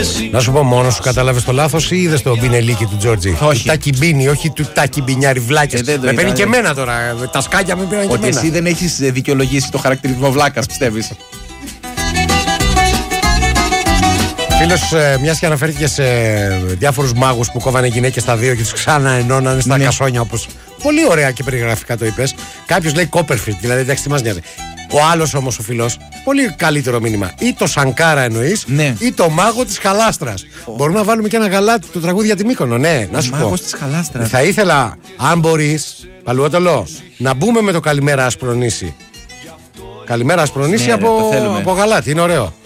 Να σου πω, μόνο σου κατάλαβες το λάθος ή είδες το μπινελίκι του Τζόρτζι? Όχι. Του τακιμπίνι, όχι του τακιμπινιάρι βλάκες. Με παίρνει και εμένα τώρα. Τα σκάκια με πήραν και εμένα. Ότι εσύ δεν έχεις δικαιολογήσει το χαρακτηρισμό βλάκας, πιστεύεις? Φίλος, μιας και αναφέρθηκε σε διάφορους μάγους που κόβανε γυναίκες στα δύο και τους ξαναενώνανε στα κασόνια, όπως πολύ ωραία και περιγραφικά το είπες. Κάποιος λέει Κόπερφιλντ, δηλαδή εντάξει, τι μας νοιάζει. Ο άλλος όμως ο φίλος, πολύ καλύτερο μήνυμα. Ή το Σανκάρα εννοείς, ή το μάγο της Χαλάστρας. Μπορούμε να βάλουμε και ένα γαλάτι του τραγούδι για τη Μύκονο, ναι, να σου πω. Μάγος της Χαλάστρας. Θα ήθελα, αν μπορείς, Παλαιότολο, να μπούμε με το Καλημέρα Ασπρονήσι. Καλημέρα Ασπρονήσι από γαλάτι, είναι ωραίο.